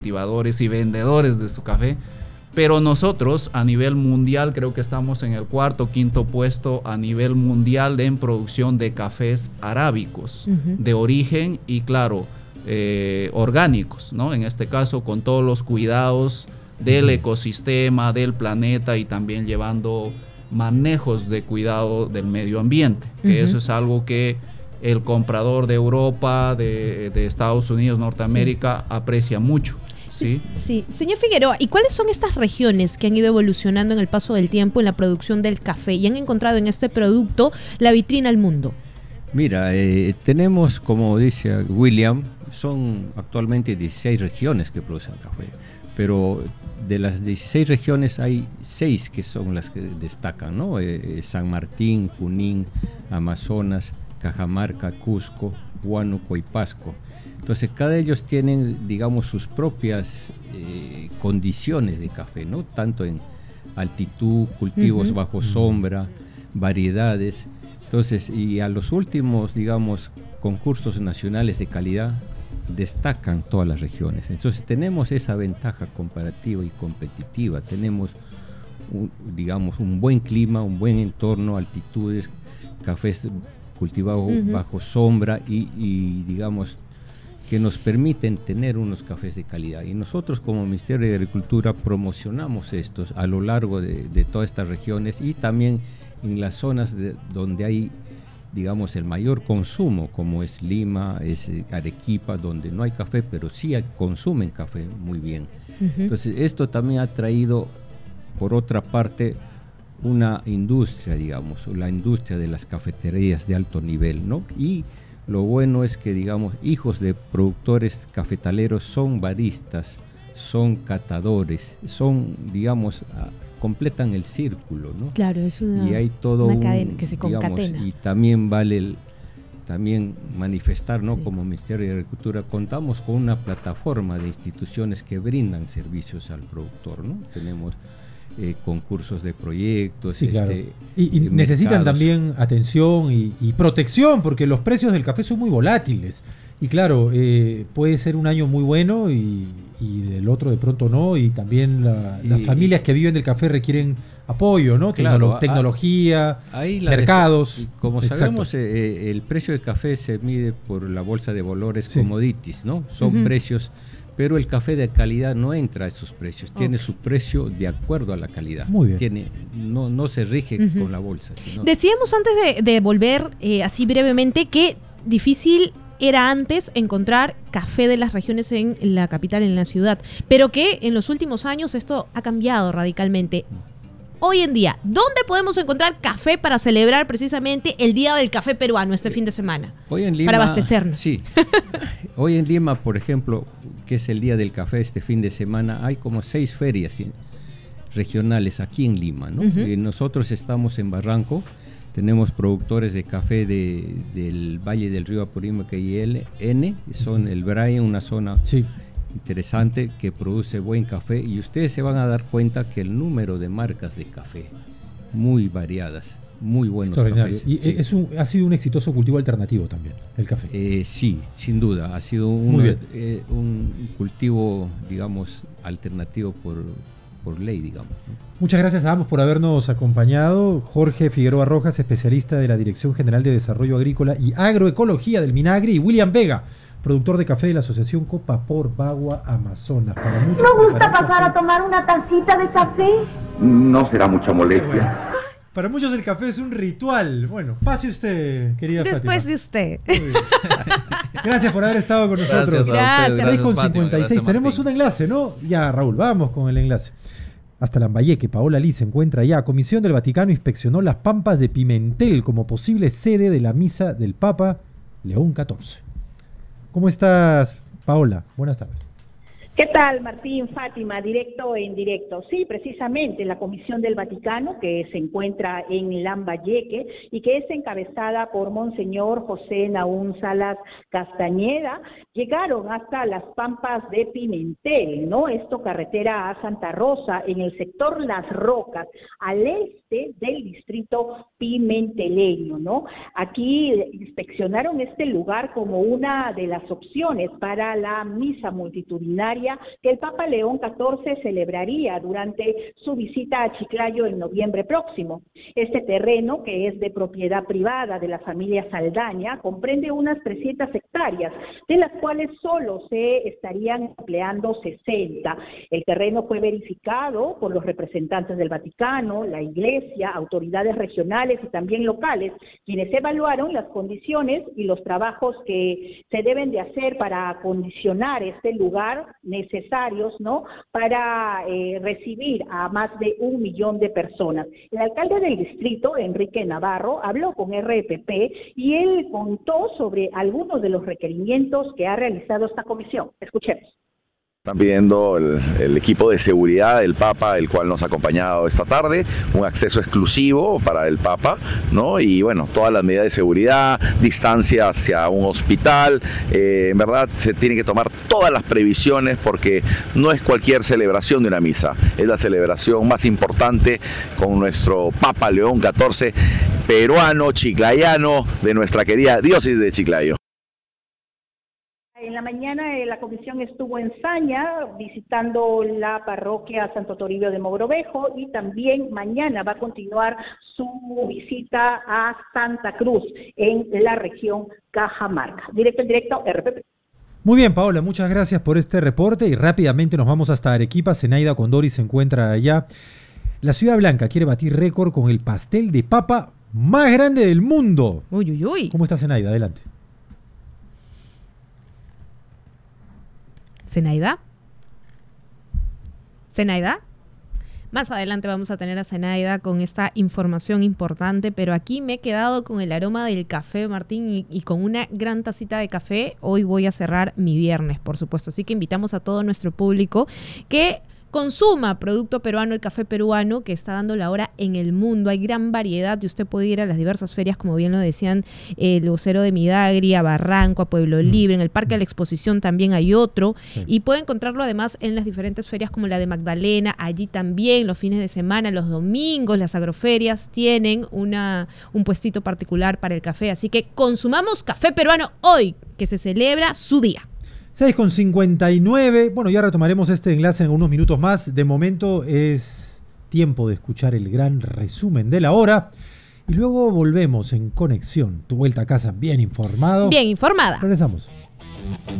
cultivadores y vendedores de su café, pero nosotros a nivel mundial creo que estamos en el cuarto o quinto puesto a nivel mundial en producción de cafés arábicos de origen y claro, orgánicos, ¿no? En este caso con todos los cuidados del ecosistema, del planeta y también llevando manejos de cuidado del medio ambiente, que eso es algo que el comprador de Europa, de Estados Unidos, Norteamérica, aprecia mucho. ¿Sí? Sí, señor Figueroa, ¿y cuáles son estas regiones que han ido evolucionando en el paso del tiempo en la producción del café y han encontrado en este producto la vitrina al mundo? Mira, tenemos, como dice William, son actualmente 16 regiones que producen café, pero de las 16 regiones hay 6 que son las que destacan, ¿no? San Martín, Junín, Amazonas, Cajamarca, Cusco, Huánuco y Pasco. Entonces cada ellos tienen, digamos, sus propias condiciones de café, ¿no? Tanto en altitud, cultivos bajo sombra, variedades. Entonces, y a los últimos, digamos, concursos nacionales de calidad destacan todas las regiones. Entonces tenemos esa ventaja comparativa y competitiva. Tenemos, digamos, un buen clima, un buen entorno, altitudes, cafés cultivados bajo sombra y digamos, que nos permiten tener unos cafés de calidad. Y nosotros como Ministerio de Agricultura promocionamos estos a lo largo de todas estas regiones y también en las zonas donde hay, digamos, el mayor consumo, como es Lima, es Arequipa, donde no hay café, pero sí consumen café muy bien. Entonces esto también ha traído, por otra parte, una industria, digamos, la industria de las cafeterías de alto nivel, ¿no? Y lo bueno es que, digamos, hijos de productores cafetaleros son baristas, son catadores, son, digamos, completan el círculo, ¿no? Claro, es y hay todo una cadena que se concatena. Digamos, y también vale también manifestar, ¿no? Como Ministerio de Agricultura contamos con una plataforma de instituciones que brindan servicios al productor, ¿no? Tenemos concursos de proyectos, sí, claro. y necesitan también atención y protección, porque los precios del café son muy volátiles. Y claro, puede ser un año muy bueno y del otro de pronto no, y también las familias que viven del café requieren apoyo, ¿no? Claro, tecnología, mercados. Y como sabemos, el precio del café se mide por la bolsa de valores commodities, ¿no? Son precios, pero el café de calidad no entra a esos precios, tiene su precio de acuerdo a la calidad. Muy bien. No se rige con la bolsa. Decíamos antes de volver así brevemente que difícil era antes encontrar café de las regiones en la capital, en la ciudad, pero que en los últimos años esto ha cambiado radicalmente. Hoy en día, ¿dónde podemos encontrar café para celebrar precisamente el Día del Café Peruano este fin de semana? Hoy en Lima, para abastecernos. Sí. Hoy en Lima, por ejemplo, que es el Día del Café este fin de semana, hay como 6 ferias regionales aquí en Lima, ¿no? Nosotros estamos en Barranco, tenemos productores de café del Valle del Río Apurímac y el N, son el Brian, una zona interesante que produce buen café, y ustedes se van a dar cuenta que el número de marcas de café muy variadas, muy buenos cafés. Y ha sido un exitoso cultivo alternativo también, el café. Sí, sin duda, ha sido un cultivo, digamos, alternativo por ley, digamos, ¿no? Muchas gracias a ambos por habernos acompañado. Jorge Figueroa Rojas, especialista de la Dirección General de Desarrollo Agrícola y Agroecología del Minagri, y William Vega, productor de café de la Asociación Copa por Bagua Amazonas. ¿No gusta pasar a tomar una tacita de café? No será mucha molestia. Para muchos el café es un ritual. Bueno, pase usted, querida Después Fátima. de usted. Gracias por haber estado con nosotros. Gracias. 6:56. Tenemos un enlace, ¿no? Ya, Raúl, vamos con el enlace. Hasta Lambayeque, Paola Lee se encuentra allá. Comisión del Vaticano inspeccionó las Pampas de Pimentel como posible sede de la misa del Papa León XIV. ¿Cómo estás, Paola? Buenas tardes. ¿Qué tal, Martín, Fátima? Directo e indirecto. Sí, precisamente la Comisión del Vaticano, que se encuentra en Lambayeque y que es encabezada por Monseñor José Naún Salas Castañeda, llegaron hasta las Pampas de Pimentel, ¿no? Esto carretera a Santa Rosa, en el sector Las Rocas, al este del distrito pimenteleño, ¿no? Aquí inspeccionaron este lugar como una de las opciones para la misa multitudinaria hectárea que el Papa León XIV celebraría durante su visita a Chiclayo en noviembre próximo. Este terreno, que es de propiedad privada de la familia Saldaña, comprende unas 300 hectáreas, de las cuales solo se estarían empleando 60. El terreno fue verificado por los representantes del Vaticano, la Iglesia, autoridades regionales y también locales, quienes evaluaron las condiciones y los trabajos que se deben de hacer para acondicionar este lugar necesarios, ¿no?, para recibir a más de 1 millón de personas. El alcalde del distrito, Enrique Navarro, habló con RPP y él contó sobre algunos de los requerimientos que ha realizado esta comisión. Escuchemos. Están pidiendo el equipo de seguridad del Papa, el cual nos ha acompañado esta tarde, un acceso exclusivo para el Papa, ¿no? Y bueno, todas las medidas de seguridad, distancia hacia un hospital, en verdad se tienen que tomar todas las previsiones porque no es cualquier celebración de una misa, es la celebración más importante con nuestro Papa León XIV, peruano, chiclayano, de nuestra querida diócesis de Chiclayo. En la mañana la comisión estuvo en Saña visitando la parroquia Santo Toribio de Mogrovejo y también mañana va a continuar su visita a Santa Cruz en la región Cajamarca. Directo, RPP. Muy bien, Paola, muchas gracias por este reporte y rápidamente nos vamos hasta Arequipa. Zenaida Condori se encuentra allá. La Ciudad Blanca quiere batir récord con el pastel de papa más grande del mundo. Uy, uy, uy. ¿Cómo está Zenaida? Adelante. ¿Zenaida? ¿Zenaida? Más adelante vamos a tener a Zenaida con esta información importante, pero aquí me he quedado con el aroma del café, Martín, y con una gran tacita de café. Hoy voy a cerrar mi viernes, por supuesto. Así que invitamos a todo nuestro público que consuma producto peruano, el café peruano, que está dando la hora en el mundo. Hay gran variedad y usted puede ir a las diversas ferias, como bien lo decían, el vocero de Midagri, a Barranco, a Pueblo Libre, en el Parque de la Exposición también hay otro, y puede encontrarlo además en las diferentes ferias como la de Magdalena, allí también los fines de semana, los domingos, las agroferias tienen un puestito particular para el café, así que consumamos café peruano hoy, que se celebra su día. 6:59. Bueno, ya retomaremos este enlace en unos minutos más. De momento es tiempo de escuchar el gran resumen de la hora. Y luego volvemos en Conexión. Tu vuelta a casa bien informado. Bien informada. Regresamos.